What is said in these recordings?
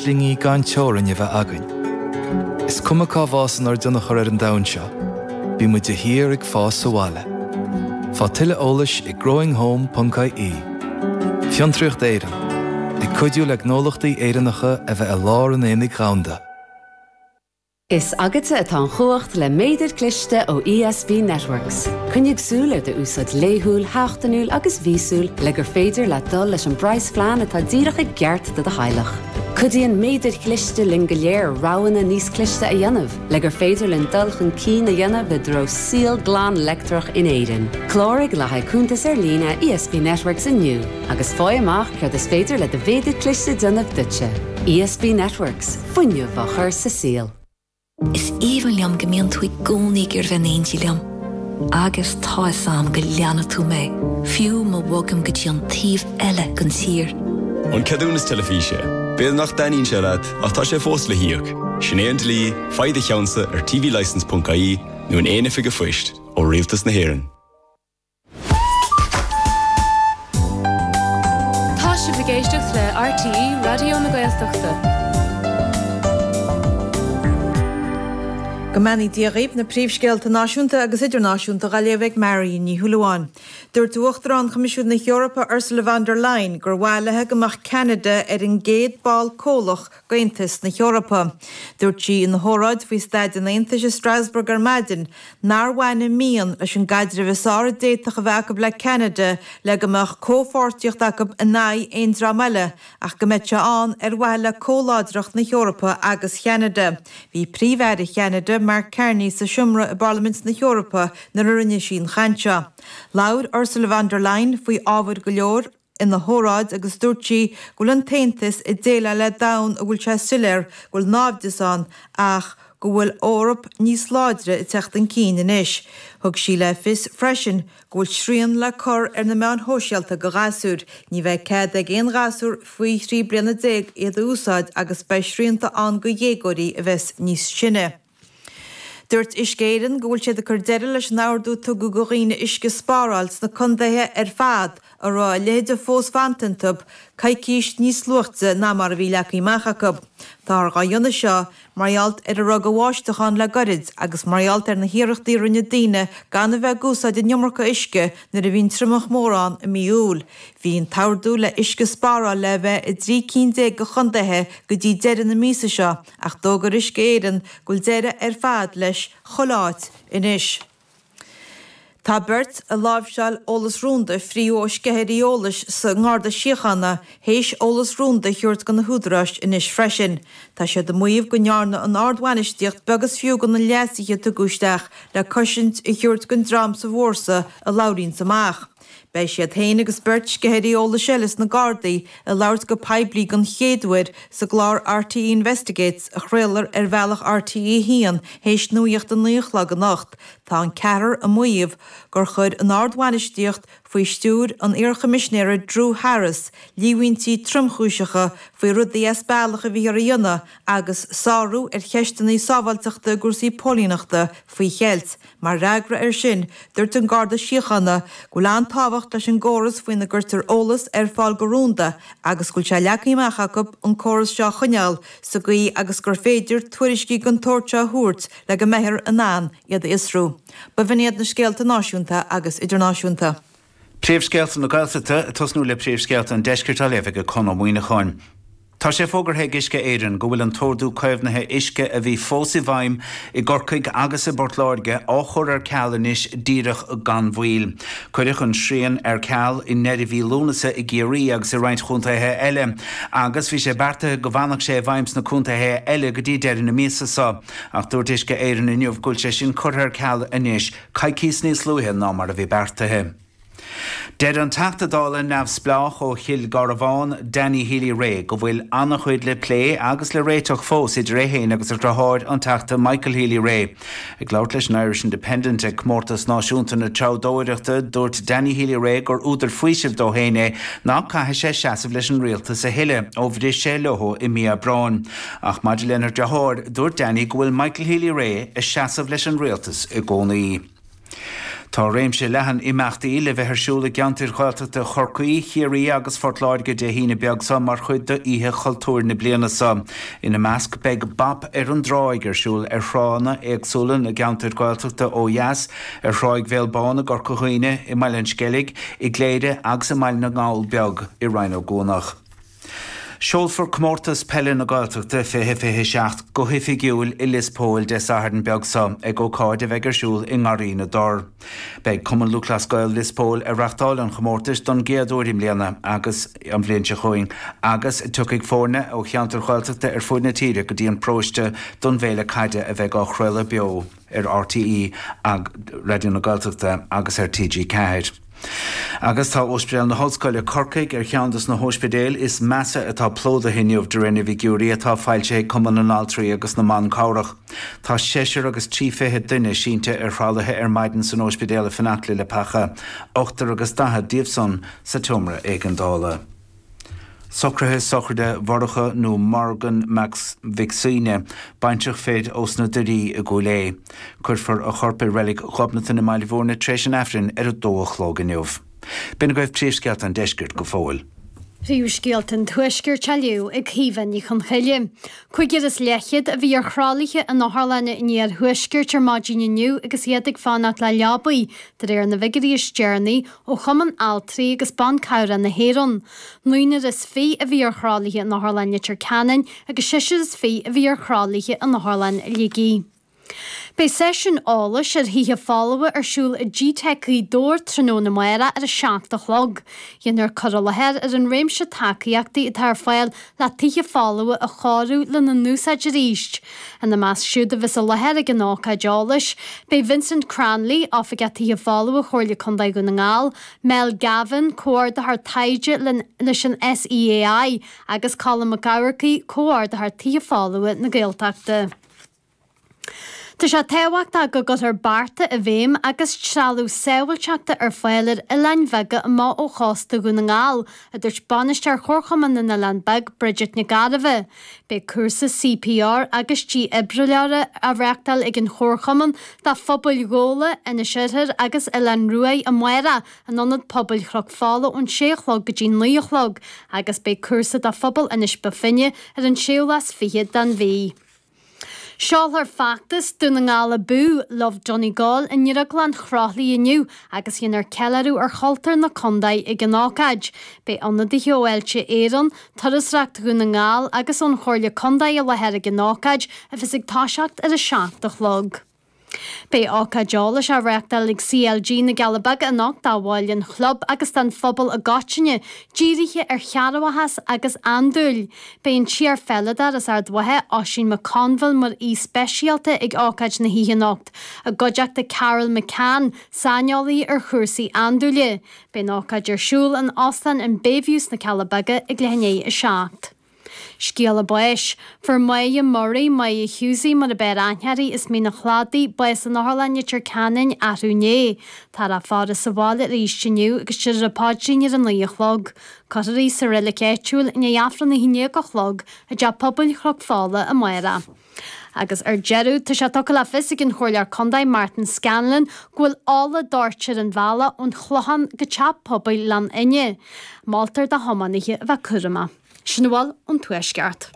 slingí gan teorann bheith againn. Is cumachá bhásan ar duna chur ar an domhan seo, bí mu de hir ag fás sa bhaile. Fá tuile eolais i growinghome.ie. Fiontraocht éireann, ag cuidiú le gnólachtaí éireannacha a bheith a lár an éananig ránda. Is agate atá chuacht le méidir cliste ó ESB Networks. Cynnig súl ar de úsad léhúil, háchtanúil agus vísúil le gur féidir le dul leis an brais flean atá díreach ag geart de hailech. Cudíon méidir cliste lin go léir ráhanna níos cliste a dhéanamh, le gur féidir lin dulchan cín a dhéanamh i dro síl glán lectrach in éireann. Clórig le haicúntas ar lína ESB Networks inniu, agus fáil amach cred is féidir le de féidir cliste dynamh dutse. ESB Networks, fuinneamh a chur sa síl. Is even liam gemeen toe gonig van eentje liam. Agus tá sam go leanna tú mé. Fiú má bhagam go dtí an taobh eile gan tír. An cadún is telefíse. Béad nach daín se leat ach tá sé fós le hiíoch. Sinnéant lí, faide cheansa ar tvlicense.ie nó an éana fiige fuist ó rialtas na hÉireann. Tá sé bhgéisteach le RTE Radio na Gaeltachta. Gomani diaghib na príomhscéalta náisiúnta agus idirnáisiúnta Galéabh Mary ní Thuailháin. Dúirt uachtarán Comisiún na Eorpa Ursula von der Leyen gur bhailethe gomach Canada ar an géad ball cólach Gaontas na Eorpa. Dúirt sí in na hóráid faoi Staidean Aontaise Strasbourg ar maidin nár bhaine míon leis an gaidir bhesára déiteach a bheacab le Canada le gomach cófortiocht acab a naid aon drámaile ach go mbeidse an ar bhaile cóláidireacht na Eorpa agus Canada. Bhí príomhhead Canada mar Kearney sa siomra a Parliament na Eorpa na rinne sin chaintse. Laud Ursula von der Leyen faoi ábhar go leor in na hóráid agus dúirtí go an taontas i déile le dain a bhfuil se silir go nábhdeas ach go bhfuil Eorp níos láidre i techt an cín inis. Thug sí le fis freisin go bhfuil sríon le cur ar na meán hóisialta go gasúr, ní bheith céad ag éon gasúr faoi 3 bliana 10 iad úsáid agus bei sríonta an go dhégóirí a bheits níos sinne. Dúirt iscéireann go bhfuil siad a chur deireadh leis náardú tugadh go riine isce spáráils na condaithe ar fad a rá léide fós fantantab caicíist níos luachta ná mar a bhí lecaí machacab. Tá ar gaionna seo maralt ar a rug bháisteachán le gorid agus maralt ar na hiireachtaí rinne daoine gan a bheith gúsáid in neomracha isce nar a bhín trimach mórán i miúil. Bhín tárdú le isce spáráil le bheith i 3 go chundaithe go dtí deireadh na mísa seo ach dógur iscéireann gúil deireadh ar fad leis choláit inis. Tá beirt a lábhseáil ólas rúnda fríú ó scéirí ólas sa ngáda siochanna héis ólas rúnda thuirt go na húdaráist inis freisin. Tá sé do muomh go nearna an ardhhainisteocht begus fiú go na leasaiche do gúisteach le cosint i thuirt go drám sa bhórsa a labhraíonn samach. Bei siad héine agus beirt scéirí óla selas na Gardaí a labhairt go peblií gan chéadúir sa glár RTE Investigates a chréalar ar bhealach RTE hían héis nuíocht an nuochla an nacht. Tá an ceathar a muomh gur chud an ardhhainisteocht faoi stúr an Iarchamisnéire Drew Harris, líhaointí trumchúiseacha faoi rudaí easbálacha bhí ar a dhéanamh agus sáú ar cheisteannaí sábhailteachta gursaí pólíneachta faoi cheilt. Mar reagra ar sin, dúirt an Garda Síochanna go lean tábhacht leis an gcóras faoin na gurtar ólas ar fáil go rúnda agus gúil se leacaí machachab an córas seo chuneal sa gaí agus gur féidir tuairiscí gan tóirte thuairt le go meithear an án iad Isrú. Ba bhíad na scéalta náisiúnta agus idirnáisiúnta. Príomhscéalta na Gaeltachta tosnú le príomhscéalta an deisceirtá leibh go chun amhaoine cháin. Tá sé fógarthe isce éireann go bhfuil an tórdú cuimhnathe isce a bhí fósa bhaim i gcorcaig agus i Bortláirge á chur ar cealanis díreach gan bhil. Cuireach an srían ar ceall i neidirhí lúnasa i géirí agus i roinnt chuntathe eile, agus bhí sé berta go bhhanach sé bhaims na chuntathe eile go dtí deireadh na míosa sa, ach dúirt isce éireann inniuh gúil sé sin chur ar ceall inis, caicís níos luithe ná mar a bhí bertathe. Dead an tachtadála nabh splách ó Chill Garabháin Danny Healy-Rae go bhfuil annach chuid le plé agus le réiteach fós idir réhéin agus ar trathóid an tachta Michael Healy-Rae. Ag labhairt leis an Irish Independent ag comórtas náisiúnta na teaghdóireachta dúirt Danny Healy-Rae gur údar faoisimh dó héine ná caithe sé seasamh leis an rialtas a Hille ó bhrí sé lotho i Mia Braun. Ach maidir lenar dethóir dúirt Danny go bhfuil Michael Healy-Rae a seasamh leis an rialtas i gcónaí. Tá réimse lehan imachtaí le bheith arsúla geantar cháilteachta chorcaí chiaí agus fortláirge de hína beag sa mar chuid de ihe chultúr na bliana sa. Ina measc beg bap an dráig arsúl chrána agsúlan na geantar cháilteachta ó Jas chráig bhéalbána gorcahuine I mailen skellig I gléide agus mail na ngáil beag I Rhino gónach. Seolfar cmórtas pellin na gáilteachta fé seacht go hifigiúil I Lispóil de Saharden beag sa go cáid a bheith arsúl I ngarí na dár. Beg cuman Lucas Gail Lispóil reachtáil an chmórtas don géadúirim léana agus an bblion se chuing agus tuigh fórne ó cheantar gáilteachta fuid na tíre go dtíon próiste don bhéle caide a bheith á chruile beo RTE ag radio na gáilteachta agus TG Ceir. Agus tá ospidéal na hallscoile Corcaig cheantas na hospidéal is measa atá plóda hiniuh de rinne vigúí atá fáilte cuman an altrií agus na man cáireach. Tá 6 agus 3 duine sínte chrálathe maidin san ospidéal fanacla le pacha, 8 agus 10 díobhson sa tumra ag an dála. Socrathe sochirde Vorcha nó Morgan Max Vixine, baintach féid os na durí a gólé. Curfar a chorpa relic chobnata na mailhórna treis an afrin a dóchlóg aniuh. Bina goibh tríomhscealt an deisgirt go fóil. Ríúscéalt an tuisgur teú ag híhan í chun chaile. Cuigir is lechiad a bhí ar chrálaithe an náthlanna iníar thuisgurt ar mádíine nniu agus iad fánach le leabaí de ar na vigaríos dearnaí ó chuman altrií agus ban cabhra na héron. Nuoinar is fí a bhí ar chrálaithe an náthlanne tar canan agus siise is fí a bhí ar chrálaithe an náthlan ligí. Bei session álas ar híthe fálaha arsúl a G-Techaí dóir tróna maira ar a seachtach log. Dhéanaar coralaheir ar an réimse tacaíachtaí I tar fáil le títhe fálaha a cháú le na núsáid ríist. An na más siúd a bheits a leheir ag an ácha deálas, bei Vincent Cranley áfag a títhe fálaha chóirla chundaigh go na ngáil, Mel Gavin cóir de th taide leis an SEAI agus Colin McGowarty cóir de th títhe fálaha na Gaeltachta. Tá sé tehaachta go gur barta a bhéim agus trealú saoilteachta ar fáilir I leanmhega má ó chásta go na ngáil a dúirt banistear chorchaman na Landbeg Bridget na Garabh. Bei cursa CPR agus tí ibrileara a reachtal ag an chorchaman dá phobal góla ina siirthir agus I lean ruaí a muire an anad pobl chrog fála ón séchlog go dtí nuochlog agus bei cursa dá phobal inis befinne ar an séolas fiche dan bhí. Seáil ar factas dúna ngála bú love Johnny Gall in Niraglan chrálaí iniu agus dhéanaar celarú ar choltar na condaid ag an ácaid. Bei anna de heoilte éan taras reacht go na ngáil agus an chóirla condaid a leheir ag an ácaid a bheits ag táiseacht ar a seachtach log. Bei ácadeálas a reachtal ag CLG na Galabag a nach dáháilin chlub agus den phobal a gáitine, dírithe ar chearahas agus andúil. Bei an tíar felladar as ar dwathe Oisín McConville mar spéisialta ag ácaid na híhanacht, a godeachta Carol McCann sáneolaí ar chuirsaí andúile. Bei ácaid ar siúl an ostan an béhús na Calabaga ag lehanné a seacht. Scéal a buis, for Maya Murray, Maya Hughesy mar a beir anhearí is mí na chládaí buis an náthlanne tar canan ahrúné. Tar a fád a sahála ríistiniu agus siar a pádíine an líochlog. Cotarí sa riile céitiúil ina jaafran na híine go chlog a de pobl chrog fála a muire. Agus ar jeú tá se tucha le fisig an chóirlear condaid Martin Scanlon ghfuil ála dáirtear an bhela ón chluchan go teap pobl lan inne. Maltar de homanige bheith curama. Sinháil an tuisceart.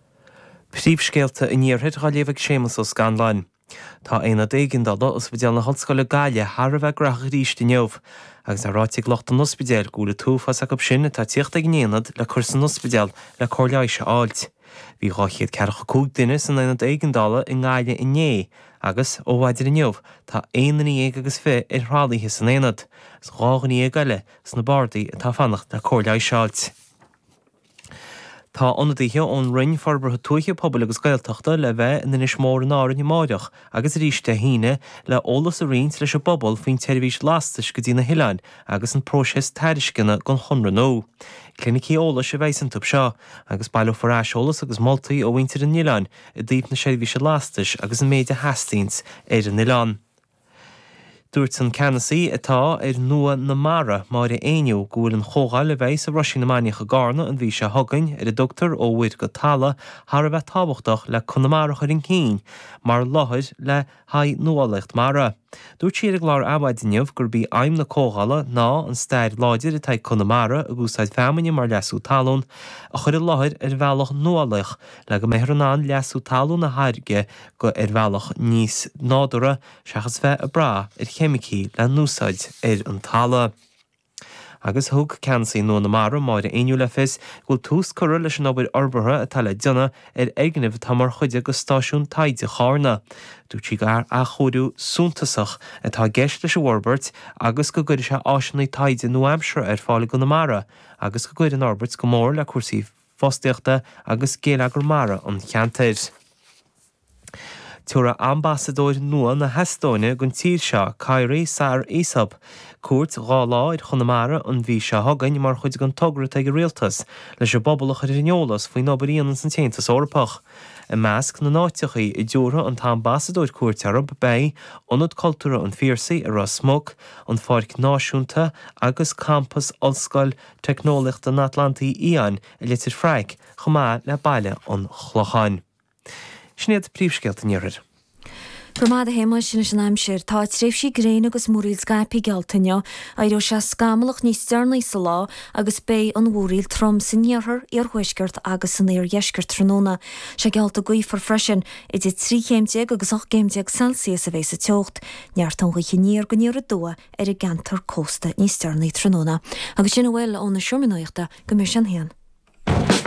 Príomhscéalta in níorthid gáiléomh sémas ó Scanlon. Tá éana dégan dada os bidéal na hallscoile Gaile thar a bheith grach ríiste neamh, agus aráigh locht an ospidéal gúla túfas a go sin tá tíocht ag néanad le chusan ospidéal le cóirleise áilt. Bhí ráchiad cearcha cúg duine san éana dégan dala in Gaile inné, agus ó bhaidir neamh tá éanaí agus fé ar thrálaithe san éanad, s ráganí gaile san na bardaí atá fannacht le cóirleise áilt. Tá anadaithe ón rinn forbrethe tuaithe pobl agus gailteachta le bheith in is mór an áireann máideach agus ríiste híine le ólas a riint leis a bobbal faoin televís lastais go dtí na Hileáin agus an próses tairiscinna gon chunra nó. Clinicí ólas a bhéis an tub seo agus bailú forráis ólas agus moltaí ó bhaintear an Hileáin i dtíobh na televís lastais agus an méide Hastings ar an Hileáin. Dúirt san Canasí atá ar nua na mara mar aoniu gúil an chógáil le bhéis a Roisín na Mainiacha Garna an bhí se thugainn ar a doctor ó bhuiid go talla thar a bheith tábhachtach le chunamaracha an cín mar láthir le haid nualacht mara. Dúirt siad glár abhaidinneamh gur bí aim na cógála ná an stair láidir atá Connemara a gúsáid feminine mar leasú talún a chur láthir bhealach nualaich le go méthranán leasú talún na hairge go bhealach níos nádura seachas bheith a bra chemicí le núsáid an tala. Agus thug cansaí nó na mara máire aonú le fis ghfuil tús curra leis an obair orbartha a tal dionna aignimh tamar chuide go stáisiún taide chána. Dúirt si gar a choú súntasach atá gceist leis Warbert agus go gcuir se áisinaí taide New Hampshire fála go na mara, agus go gcuir an Orbert go mór le cuasaí fóstaíochta agus céile gur mara an cheantair. Tuaire ambassadóir nua na Heastóine gon tír seo Cairí Sar Ísab, cuairt gá láir Connemara an bhí se hagainn mar chuid gon tugra ag réaltas leis bobalach rineolalas faoin obaíon san téantas orpach. I measc na náitechaí I dúra an tá ambassadóir cuairt arab béionad cultúra an fíorsaí ar smog an fáric náisiúnta agus campus ollscoil technoliachta na Atlantaí íon I litir Freig chumá le baile an chlocháin. Snéad príomhscéalt níorir. Gurmad a héime sin an aimsir tá tréfhsí gréin agus múríil Skype gealtainne airó se scamalach níos stearnaí sa lá agus bé an bhúríil trom san níorthar ar thuisceart agus san éar dheisceart tróna. Se gealta gaí for freisin idir 3 agus 8 Celsius a bhééis sa teocht, neart an chuiche níor go níor a dua ar a gantar cósta níos stearnaí tróna. Agus sin bhfuil ón na siomanaíochta go mé sin héan.